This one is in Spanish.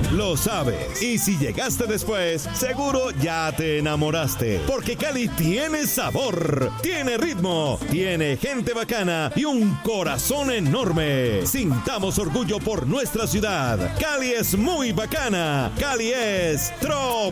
lo sabes. Y si llegaste después, seguro ya te enamoraste. Porque Cali tiene sabor, tiene ritmo, tiene gente bacana y un corazón enorme. Sintamos orgullo por nuestra ciudad. Cali es muy bacana. Cali es